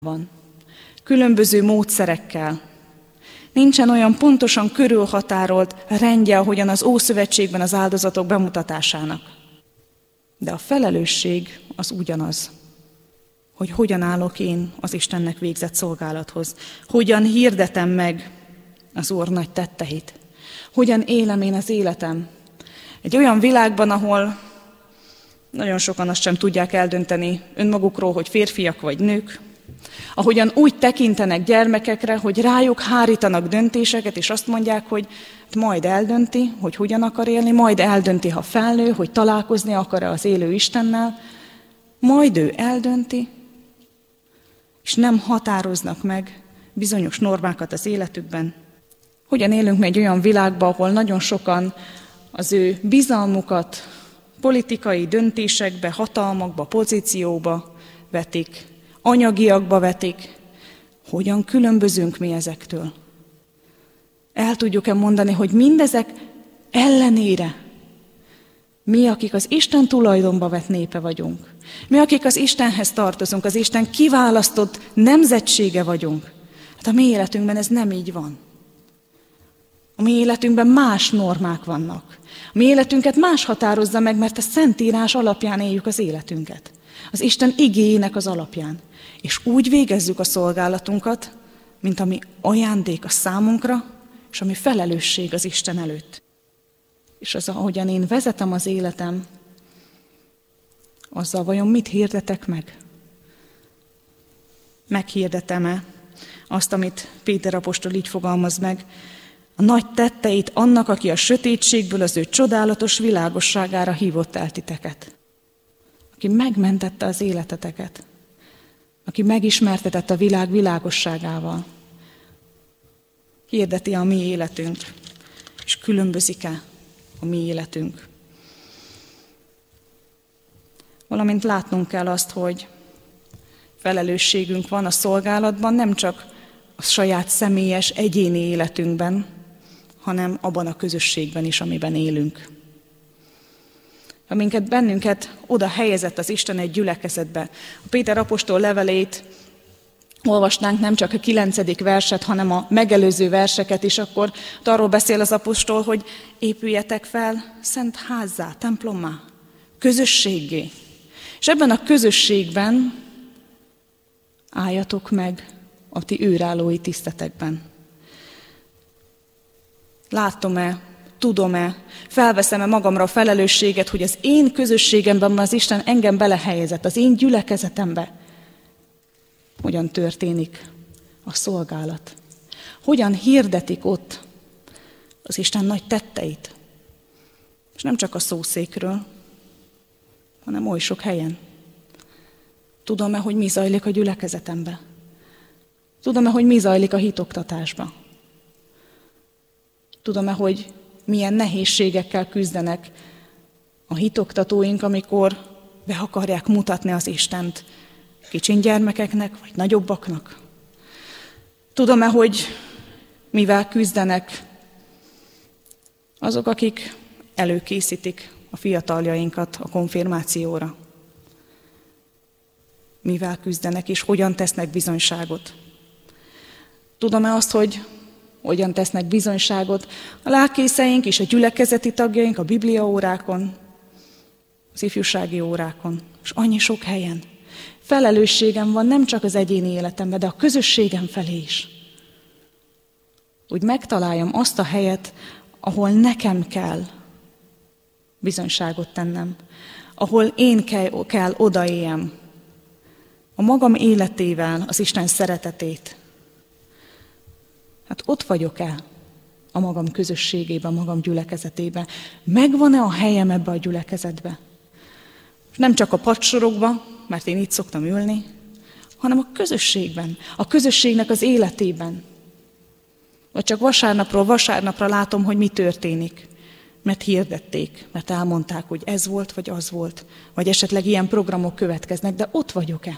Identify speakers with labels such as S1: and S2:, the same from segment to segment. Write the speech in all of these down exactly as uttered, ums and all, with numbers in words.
S1: van. Különböző módszerekkel. Nincsen olyan pontosan körülhatárolt rendje, ahogyan az Ószövetségben az áldozatok bemutatásának. De a felelősség az ugyanaz, hogy hogyan állok én az Istennek végzett szolgálathoz, hogyan hirdetem meg az Úr nagy tetteit, hogyan élem én az életem. Egy olyan világban, ahol nagyon sokan azt sem tudják eldönteni önmagukról, hogy férfiak vagy nők, ahogyan úgy tekintenek gyermekekre, hogy rájuk hárítanak döntéseket, és azt mondják, hogy majd eldönti, hogy hogyan akar élni, majd eldönti, ha felnő, hogy találkozni akar-e az élő Istennel, majd ő eldönti, és nem határoznak meg bizonyos normákat az életükben. Hogyan élünk mi egy olyan világban, ahol nagyon sokan az ő bizalmukat politikai döntésekbe, hatalmakba, pozícióba vetik, anyagiakba vetik. Hogyan különbözünk mi ezektől? El tudjuk-e mondani, hogy mindezek ellenére mi, akik az Isten tulajdonba vett népe vagyunk, mi, akik az Istenhez tartozunk, az Isten kiválasztott nemzetsége vagyunk, hát a mi életünkben ez nem így van. A mi életünkben más normák vannak. A mi életünket más határozza meg, mert a Szentírás alapján éljük az életünket. Az Isten igéjének az alapján. És úgy végezzük a szolgálatunkat, mint ami ajándék a számunkra, és ami felelősség az Isten előtt. És az, ahogyan én vezetem az életem, azzal vajon mit hirdetek meg? Meghirdetem-e azt, amit Péter apostol így fogalmaz meg, a nagy tetteit annak, aki a sötétségből az ő csodálatos világosságára hívott el titeket. Aki megmentette az életeteket. Aki megismertetett a világ világosságával. Hirdeti a mi életünk, és különbözik-e a mi életünk. Valamint látnunk kell azt, hogy felelősségünk van a szolgálatban, nem csak a saját személyes, egyéni életünkben, hanem abban a közösségben is, amiben élünk. Ha minket, bennünket oda helyezett az Isten egy gyülekezetbe. A Péter apostol levelét olvasnánk, nem csak a kilencedik verset, hanem a megelőző verseket is, akkor arról beszél az apostol, hogy épüljetek fel szent házzá, templommá, közösséggé. És ebben a közösségben álljatok meg a ti őrállói tisztetekben. Látom-e, tudom-e, felveszem-e magamra a felelősséget, hogy az én közösségemben az Isten engem belehelyezett, az én gyülekezetembe. Hogyan történik a szolgálat? Hogyan hirdetik ott az Isten nagy tetteit? És nem csak a szószékről, hanem oly sok helyen. Tudom-e, hogy mi zajlik a gyülekezetembe? Tudom-e, hogy mi zajlik a hitoktatásba? Tudom-e, hogy milyen nehézségekkel küzdenek a hitoktatóink, amikor be akarják mutatni az Istent kicsin gyermekeknek, vagy nagyobbaknak? Tudom-e, hogy mivel küzdenek azok, akik előkészítik a fiataljainkat a konfirmációra? Mivel küzdenek, és hogyan tesznek bizonyságot? Tudom-e azt, hogy hogyan tesznek bizonyságot a lelkészeink és a gyülekezeti tagjaink a bibliaórákon, az ifjúsági órákon, és annyi sok helyen. Felelősségem van nem csak az egyéni életemben, de a közösségem felé is. Úgy megtaláljam azt a helyet, ahol nekem kell bizonyságot tennem, ahol én kell, kell odaéljem a magam életével az Isten szeretetét. Hát ott vagyok-e a magam közösségében, a magam gyülekezetében? Megvan-e a helyem ebbe a gyülekezetbe? Nem csak a padsorokba, mert én itt szoktam ülni, hanem a közösségben, a közösségnek az életében. Vagy csak vasárnapról vasárnapra látom, hogy mi történik. Mert hirdették, mert elmondták, hogy ez volt, vagy az volt. Vagy esetleg ilyen programok következnek, de ott vagyok-e?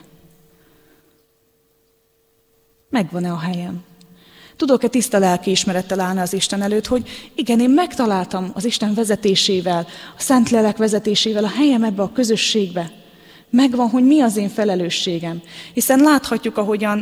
S1: Megvan-e a helyem? Tudok-e tiszta lelkiismerettel állni az Isten előtt, hogy igen, én megtaláltam az Isten vezetésével, a Szentlélek vezetésével a helyem ebbe a közösségbe. Megvan, hogy mi az én felelősségem. Hiszen láthatjuk, ahogyan